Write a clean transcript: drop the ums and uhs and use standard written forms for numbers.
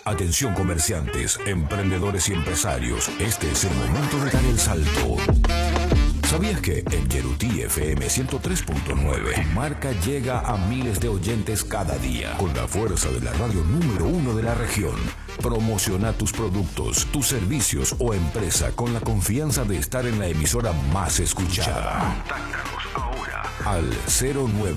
Atención comerciantes, emprendedores y empresarios. Este es el momento de dar el salto. ¿Sabías que en Yerutí FM 103.9 tu marca llega a miles de oyentes cada día con la fuerza de la radio número 1 de la región? Promociona tus productos, tus servicios o empresa con la confianza de estar en la emisora más escuchada. Contáctanos ahora al 09